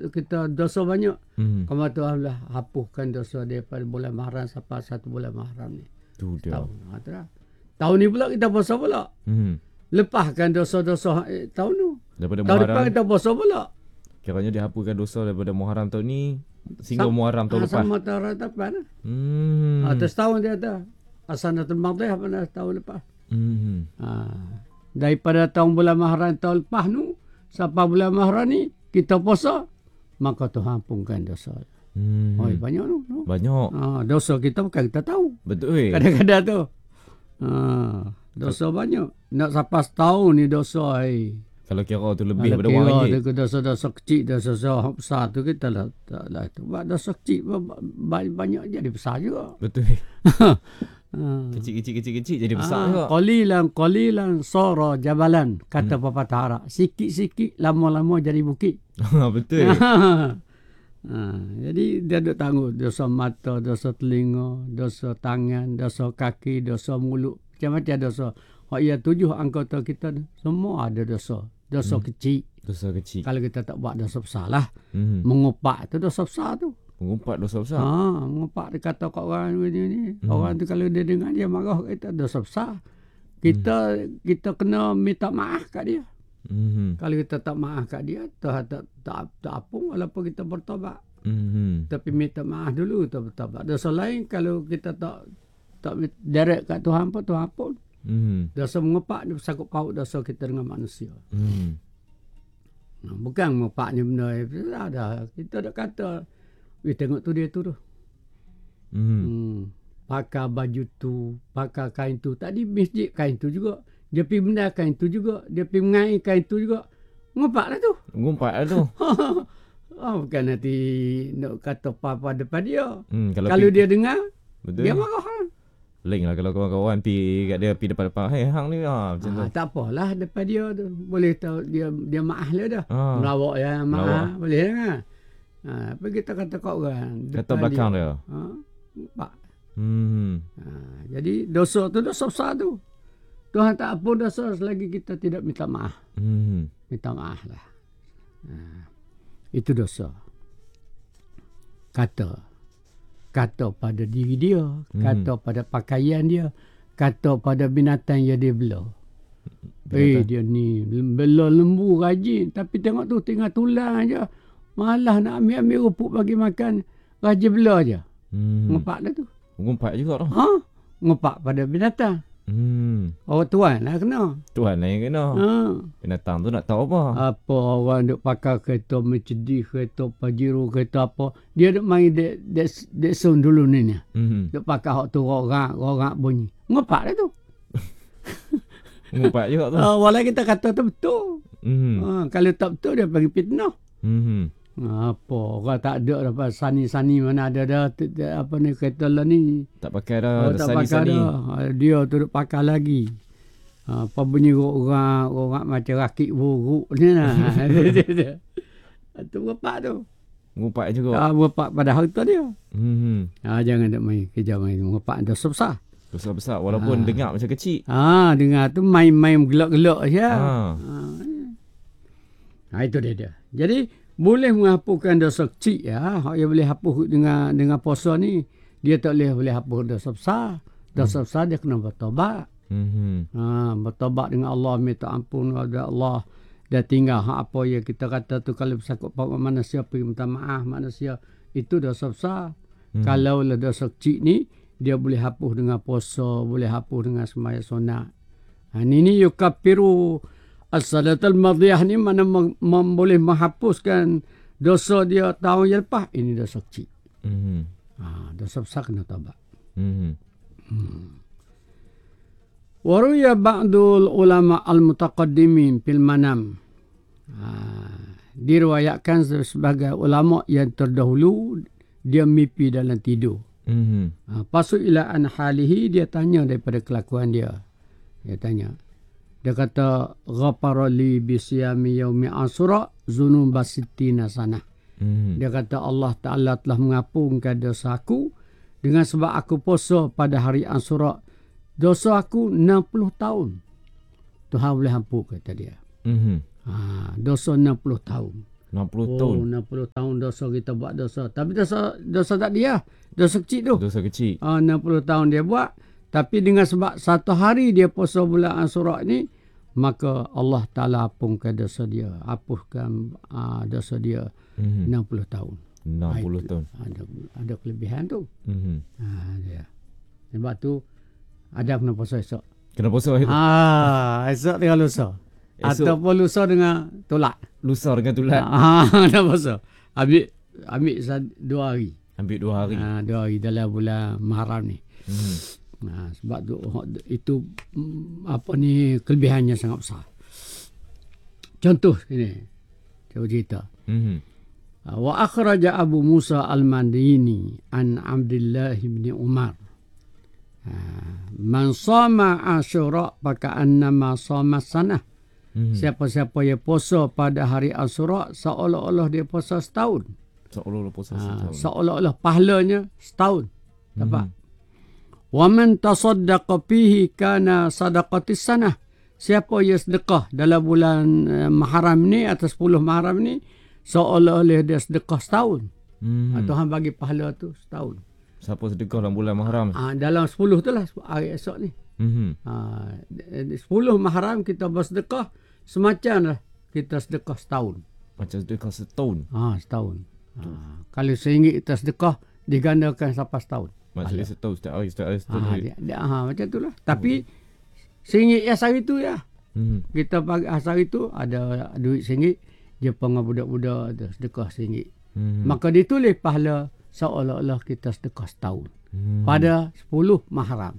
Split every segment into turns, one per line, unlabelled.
kita dosa banyak. Kamu Tuhan lah hapuskan dosa daripada bulan Muharram sampai 1 bulan Muharram ni.
Tu dia.
Tahun ni pula kita puasa pula. Lepaskan dosa-dosa tahun tu.
Daripada
Tahun depan
Muharram.
kita puasa pula.
Kiranya dihapuskan dosa daripada Muharram tahun ni sehingga Muharram tahun lepas.
Sama tahun depan. Atas tahun dia ada. Asanatul Madhiyah pada tahun lepas. Daripada tahun bulan Muharram tahun lepas tu sampai bulan Muharram ni kita puasa, maka Tuhan ampunkan dosa. Banyak tu.
Banyak.
Dosa kita bukan kita tahu.
Betul.
Kadang-kadang tu. Dosa banyak. Nak sampai setahun ni dosa.
Kalau kira tu lebih daripada wang ringgit.
Kalau dosa-dosa kecil, dosa-dosa besar tu kita lah. Buat dosa kecil banyak jadi besar juga.
Betul. Kecil jadi besar juga.
Qalilan sara jabalan, kata pepatah Arab. Sikit-sikit lama-lama jadi bukit.
Betul.
Jadi dia duk tangguh dosa mata, dosa telinga, dosa tangan, dosa kaki, dosa mulut, macam-macam dosa. Hak ia 7 anggota kita semua ada dosa. Dosa kecil.
Dosa kecil.
Kalau kita tak buat dosa besar lah. Mengupak tu dosa besar tu.
Mengumpat dosa besar.
Mengumpat dia kata kat orang ni. Orang tu kalau dia dengar dia marah kita dosa besar. Kita kena minta maaf kat dia. Kalau kita tak maaf kat dia, tak apung walaupun kita bertobat. Tapi minta maaf dulu kita bertobat. Dosa lain kalau kita tak direct kat Tuhan pun, Tuhan pun. Dosa mengupak dia bersangkut paut dosa kita dengan manusia. Bukan mengupak ni benda dah. Kita dah kata, tengok tu dia tu. Pakai baju tu, pakai kain tu. Tadi masjid kain tu juga. Dia pergi benda kain tu juga. Dia pergi mengair kain tu juga. Ngumpat lah tu. Bukan nanti nak kata apa-apa depan dia. Kalau dia dengar, betul, dia marah lah.
Lain lah kalau kawan-kawan pergi depan-depan. Hang ni macam tu.
Tak apalah depan dia tu. Boleh tahu dia maaf lah dah. Melawak ya, maaf. Boleh lah. Apa kita kata kat orang.
Kata belakang dia.
Ngumpat. Jadi dosa tu dosa besar tu. Tuhan tak ampun dosa selagi kita tidak minta maaf. Minta maaf lah. Itu dosa. Kata pada diri dia. Kata pada pakaian dia. Kata pada binatang yang dia bela. Dia ni bela lembu rajin. Tapi tengok tu tinggal tulang aja. Malah nak ambil rupuk bagi makan. Rajin bela je. Ngumpat dah tu.
Ngumpat juga tu.
Ngumpat pada binatang. Tuan lah kena.
Tuan lah yang kena. Binatang tu nak tahu apa.
Apa orang duk pakai kereta Mercedes, kereta Pajero, kereta apa. Dia duk main dek sound dulu ni. Duk pakai hak tu rorak bunyi. Ngumpat dah tu.
Ngumpat juga tu.
Walau kita kata tu betul. Kalau tak betul dia panggil fitnah. Apa orang tak ada dapat sani-sani mana ada dah apa ni kereta lah ni
tak pakai dah
sani-sani dia tu duk pakai lagi apa bunyi orang macam rakit buruk ni lah. Tu ngumpat tu
ngumpat juga
ngumpat pada harta dia. Jangan nak main kerja main ngumpat dosa besar
walaupun dengar macam kecil
dengar tu main gelak-gelak je. Itu dia. Jadi boleh menghapuskan dosa kecil ya. Hak yang boleh hapus dengan puasa ni, dia tak boleh hapus dosa besar. Dosa besar dia kena bertobat. Bertobat dengan Allah, minta ampun kepada Allah. Dia tinggal hak apa yang kita kata tu kalau bersangkut paut manusia pergi minta maaf manusia, itu dosa besar. Kalau lah dosa kecil ni dia boleh hapus dengan puasa, boleh hapus dengan sembahyang sunat. Ini yukafiru as-salatul madhiyah ni mana boleh menghapuskan dosa dia tahun yang lepas. Ini dosa kecil. Dosa besar kena taubat. Waruya ba'dul ulama al-mutaqaddimin fil manam. Diriwayatkan sebagai ulama yang terdahulu dia mimpi dalam tidur. Pasu ila an halihi, dia tanya daripada kelakuan dia. Dia tanya. Dia kata ghafara li bi siyami yaumi Asyura dzunuba sittina sanah. Dia kata Allah Taala telah mengampunkan dosa aku dengan sebab aku puasa pada hari Asyura. Dosa aku 60 tahun. Tuhan boleh ampun kata dia. Dosa 60 tahun.
60 tahun.
60 tahun dosa kita buat dosa. Tapi dosa tak dia. Dosa kecil tu.
Dosa kecil.
60 tahun dia buat. Tapi dengan sebab satu hari dia puasa bulan Asyura ni, maka Allah Ta'ala hapuskan dosa dia. Hapuskan dosa dia 60 tahun.
60 tahun.
Ada kelebihan tu. Dia. Sebab tu ada kena puasa esok.
Kena puasa itu.
Esok dengan lusa. Ataupun lusa dengan tolak.
Lusa dengan tulat.
Ada puasa. Ambil 2 hari.
Ambil 2 hari.
2 hari dalam bulan Muharram ni. Sebab tu itu kelebihannya sangat besar. Contoh ini. Coba cerita. Wa akhraja Abu Musa al-Madini an Abdullah bin Umar. Man sama Asyura faka'annama sama sanah. Siapa-siapa yang puasa pada hari Asyura seolah-olah dia puasa setahun.
Seolah-olah puasa setahun.
Seolah-olah pahalanya setahun. Dapat. Wa man tasaddaqa fihi kana sadaqatis sanah. Siapa yang sedekah dalam bulan Muharram ni atau 10 Muharram ni seolah-olah dia sedekah setahun. Tuhan bagi pahala tu setahun.
Siapa sedekah dalam bulan Muharram?
Dalam 10 tu lah hari esok ni. 10 Muharram kita bersedekah semacam lah kita sedekah setahun.
Macam sedekah setahun?
Setahun. Kalau RM1 kita sedekah digandakan sampai setahun.
Maksudnya setahun, setiap hari.
Macam tu lah. Tapi RM1 hari tu ya. Kita pagi hari tu ada duit RM1, dia pengen budak-budak ada sedekah RM1. Maka ditulis pahala seolah-olah kita sedekah setahun. Pada 10 Muharram.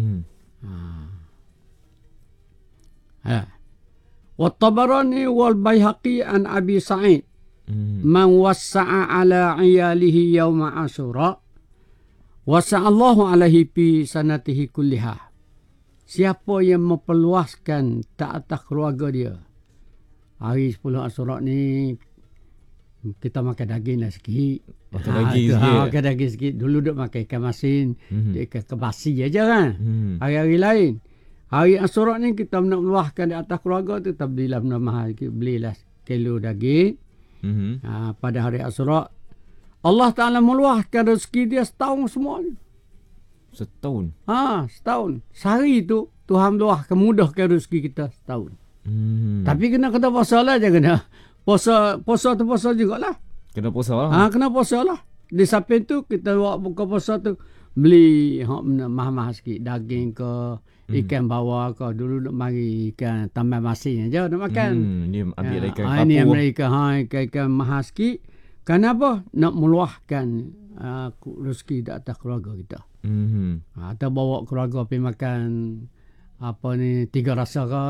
Wa Tabarani wal Baihaqi an Abi Sa'id. Man wassa'a ala iyalihi yawma Asyura wasa'allahu alaihi fi sanatihi kulliha. Siapa yang memperluaskan tak atas keluarga dia. Hari 10 Asyura ni kita makan daging lah sikit.
Makan daging sikit.
Makan daging sikit. Dulu duk makan ikan masin, ikan kebasi aja kan. Hari-hari lain. Hari Asyura ni kita nak meluahkan di atas keluarga tu, kita belilah benda mahal. Belilah kilo daging. Pada hari Asyura, Allah Ta'ala meluahkan rezeki dia setahun semua ni.
Setahun?
Setahun. Sehari tu, Tuhan meluahkan, mudahkan rezeki kita setahun. Tapi kena puasa lah je kena. Puasa tu puasa jugalah.
Kena puasa lah.
Kena puasa lah. Di samping tu, kita buka puasa tu, beli mahal-mahal sikit. Daging ke, ikan bawah ke. Dulu nak mari ikan tambah masin je nak makan.
Ni ambil ikan kapur.
Ni ambil ikan mahal sikit. Kenapa? Nak meluahkan rezeki di atas keluarga kita. Atau bawa keluarga pergi makan tiga rasa ke.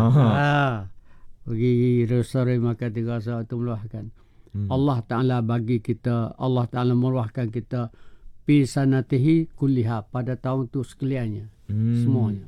Pergi restoran makan tiga rasa itu meluahkan. Allah Ta'ala bagi kita, Allah Ta'ala meluahkan kita fi sanatihi kulliha pada tahun tu sekaliannya. Semuanya.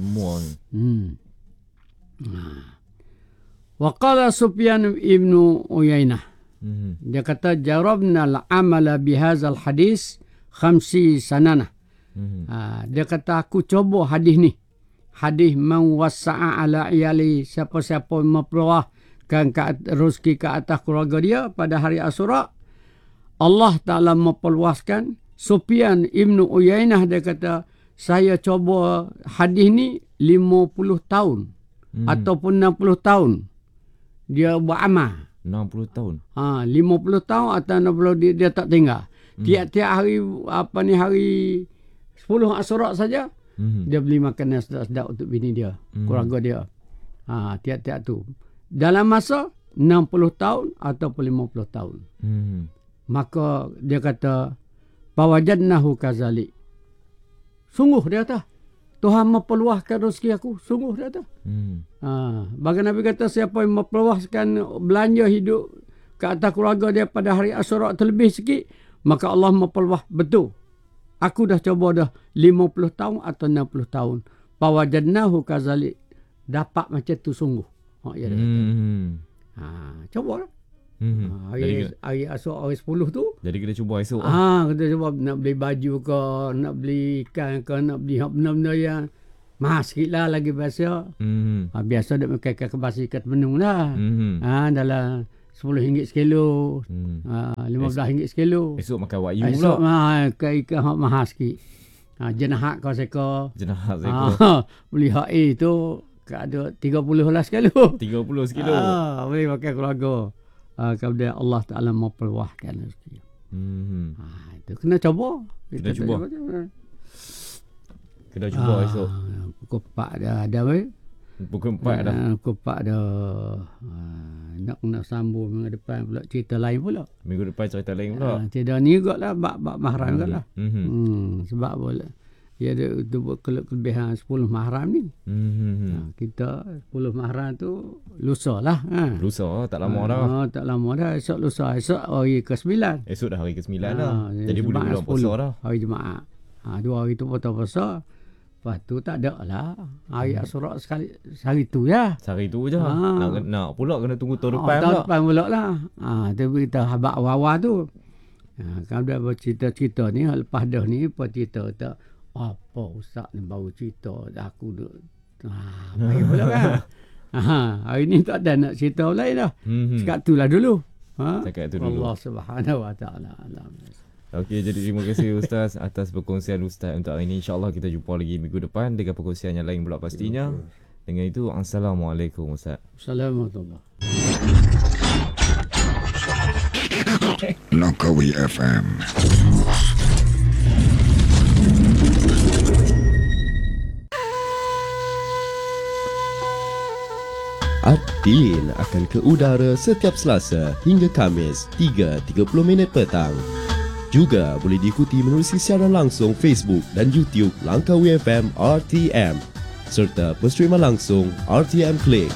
Wa qala Sufyan ibn Uyainah. Dia kata jarabna al-amala bihazal hadis 50 sanana. Dia kata aku coba hadis ni. Hadis man wassa'a ala iyali, siapa-siapa memperluahkan rezeki ke atas keluarga dia pada hari Asyura, Allah Ta'ala memperluaskan. Sufyan ibn Uyainah dia kata saya coba hadis ni 50 tahun ataupun 60 tahun dia buat amal.
60 tahun.
50 tahun atau 60 dia tak tinggal. Tiap-tiap hari hari 10 Asyura saja dia beli makanan sedap-sedap untuk bini dia, keluarga dia. Tiap-tiap tu. Dalam masa 60 tahun ataupun 50 tahun. Maka dia kata fawajadnahu kazalik. Sungguh dia kata Tuhan memperluaskan rezeki aku. Sungguh dia kata. Bagi Nabi kata siapa yang memperluaskan belanja hidup ke atas keluarga dia pada hari Asyura terlebih sikit, maka Allah memperluas betul. Aku dah coba dah 50 tahun atau 60 tahun. Fawajadnahu kazalik. Dapat macam tu sungguh. Ya dia kata. Cobalah. Hari Asyura hari 10 tu.
Jadi kita cuba esok.
Kita cuba nak beli baju ke, nak beli ikan ke, nak beli benda-benda yang mahal sikit lah lagi biasa. Biasa dia makan ikan kebasi ikan menung lah. Dalam RM10 sekilo. RM15 sekilo.
Esok makan wagyu
Esok
pula.
ikan hak mahal sikit. Jenahak kau seko.
Jenah seko.
Beli hak A tu ada 30 lah sekilo.
30 sekilo.
Boleh makan keluarga. Kemudian Allah Ta'ala memperluahkan rezeki. Itu kena cuba.
Kena cuba. Kena cuba esok.
Pukul 4 dah ada weh.
Pukul 4 dah.
Pukul 4 dah. Nak sambung minggu depan pula cerita lain pula.
Minggu depan cerita lain pula.
Cerita ni juga lah. Bab mahram juga lah. Sebab boleh. Dia ada kelebihan 10 mahram ni. Kita 10 mahram tu lusa lah.
Lusa tak lama dah.
Tak lama dah. Esok lusa. Esok hari ke-9.
Esok dah hari ke-9 dah. Jadi boleh bulan puasa dah.
Hari Jumaat. 2 hari tu potong puasa. Lepas tu tak ada lah. Hari Asyura sekali sehari tu ya.
Sehari tu je. Nak pula kena tunggu tahun depan pula.
Tahun depan pula lah. Tapi kita habak awal tu. Kalau dah bercerita-cerita ni, lepas dah ni, apa cerita tak. Apa Ustaz ni baru cerita aku duk. Bagi pula kan. Hari ni tak ada nak cerita lain dah. Cakap tu lah dulu.
Cakap tu dulu.
Allah Subhanahu Wa Ta'ala.
Okey, jadi terima kasih Ustaz atas perkongsian Ustaz untuk hari ini. InsyaAllah kita jumpa lagi minggu depan dengan perkongsian yang lain pula pastinya. Dengan itu, Assalamualaikum Ustaz.
Assalamualaikum.
Langkawi FM.
Adil akan ke udara setiap Selasa hingga Khamis 3.30 petang. Juga boleh diikuti menerusi siaran langsung Facebook dan YouTube Langkawi FM RTM serta penstreaman langsung RTM Click.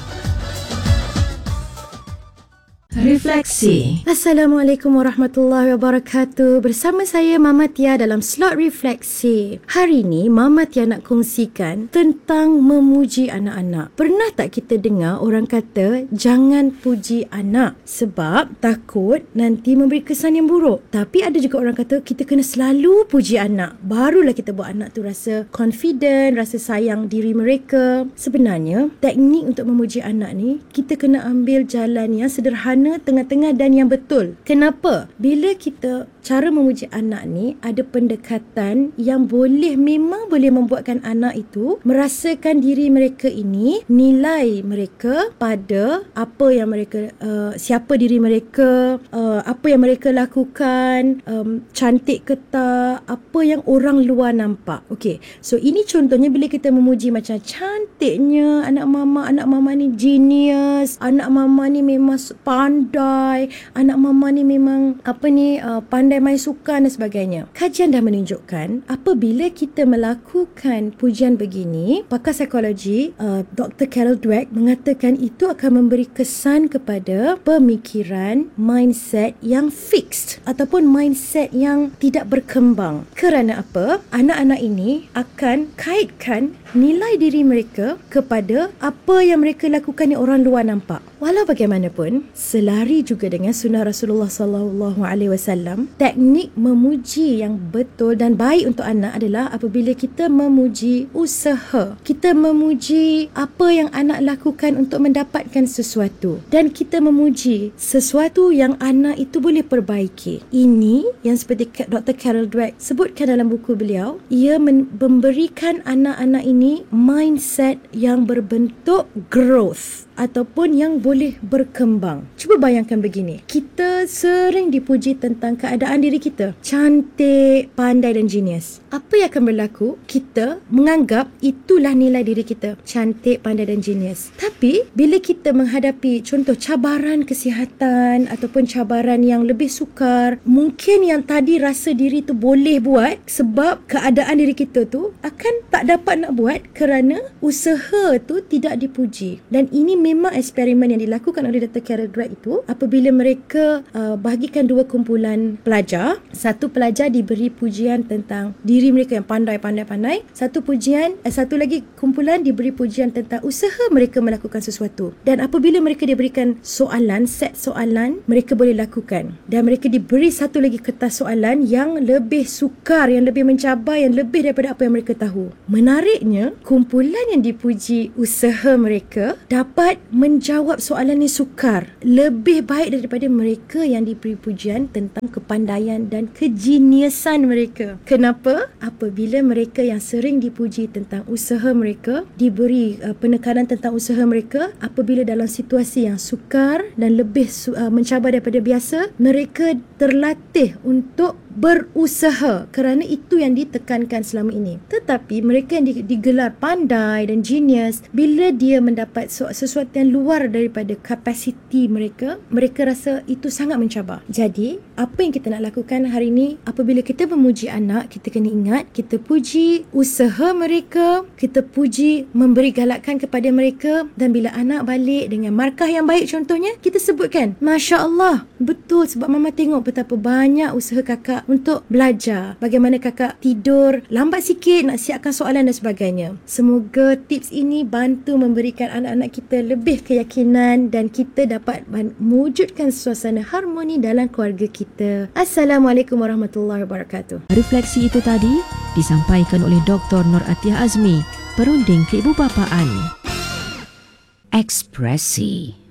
Refleksi. Assalamualaikum warahmatullahi wabarakatuh. Bersama saya Mama Tia dalam slot Refleksi. Hari ini Mama Tia nak kongsikan tentang memuji anak-anak. Pernah tak kita dengar orang kata jangan puji anak sebab takut nanti memberi kesan yang buruk. Tapi ada juga orang kata kita kena selalu puji anak. Barulah kita buat anak tu rasa confident, rasa sayang diri mereka. Sebenarnya teknik untuk memuji anak ni kita kena ambil jalan yang sederhana, tengah-tengah dan yang betul. Kenapa? Bila kita cara memuji anak ni ada pendekatan yang memang boleh membuatkan anak itu merasakan diri mereka ini, nilai mereka pada apa yang mereka siapa diri mereka, apa yang mereka lakukan, cantik ke tak, apa yang orang luar nampak. Okey. So ini contohnya bila kita memuji macam cantiknya anak mama ni genius, anak mama ni memang pandai, anak mama ni memang pandai main sukan dan sebagainya. Kajian dah menunjukkan apabila kita melakukan pujian begini, pakar psikologi Dr. Carol Dweck mengatakan itu akan memberi kesan kepada pemikiran, mindset yang fixed ataupun mindset yang tidak berkembang. Kerana apa? Anak-anak ini akan kaitkan nilai diri mereka kepada apa yang mereka lakukan yang orang luar nampak. Walau bagaimanapun, selari juga dengan sunnah Rasulullah SAW, teknik memuji yang betul dan baik untuk anak adalah apabila kita memuji usaha. Kita memuji apa yang anak lakukan untuk mendapatkan sesuatu. Dan kita memuji sesuatu yang anak itu boleh perbaiki. Ini yang seperti Dr. Carol Dweck sebutkan dalam buku beliau, ia memberikan anak-anak ini mindset yang berbentuk growth ataupun yang boleh berkembang. Cuba bayangkan begini. Kita sering dipuji tentang keadaan diri kita. Cantik, pandai dan genius. Apa yang akan berlaku? Kita menganggap itulah nilai diri kita. Cantik, pandai dan genius. Tapi, bila kita menghadapi contoh cabaran kesihatan ataupun cabaran yang lebih sukar, mungkin yang tadi rasa diri tu boleh buat sebab keadaan diri kita tu akan tak dapat nak buat kerana usaha tu tidak dipuji. Dan ini memang eksperimen yang dilakukan oleh Dr. Carol Dweck itu apabila mereka bahagikan dua kumpulan pelajar. Satu pelajar diberi pujian tentang diri mereka yang pandai. Satu lagi kumpulan diberi pujian tentang usaha mereka melakukan sesuatu. Dan apabila mereka diberikan set soalan, mereka boleh lakukan. Dan mereka diberi satu lagi kertas soalan yang lebih sukar, yang lebih mencabar, yang lebih daripada apa yang mereka tahu. Menariknya, kumpulan yang dipuji usaha mereka dapat dapat menjawab soalan yang sukar lebih baik daripada mereka yang diberi pujian tentang kepandaian dan kejeniusan mereka. Kenapa? Apabila mereka yang sering dipuji tentang usaha mereka, diberi penekanan tentang usaha mereka, apabila dalam situasi yang sukar dan lebih mencabar daripada biasa, mereka terlatih untuk berusaha kerana itu yang ditekankan selama ini. Tetapi mereka yang digelar pandai dan genius, bila dia mendapat sesuatu yang luar daripada kapasiti mereka, mereka rasa itu sangat mencabar. Jadi, apa yang kita nak lakukan hari ini, apabila kita memuji anak, kita kena ingat, kita puji usaha mereka, kita puji memberi galakan kepada mereka, dan bila anak balik dengan markah yang baik contohnya, kita sebutkan, Masya Allah, betul, sebab mama tengok betapa banyak usaha kakak untuk belajar. Bagaimana kakak tidur lambat sikit nak siapkan soalan dan sebagainya. Semoga tips ini bantu memberikan anak-anak kita lebih keyakinan dan kita dapat mewujudkan suasana harmoni dalam keluarga kita. Assalamualaikum warahmatullahi wabarakatuh.
Refleksi itu tadi disampaikan oleh Dr. Nur Atiyah Azmi, Perunding Keibubapaan. Ekspresi.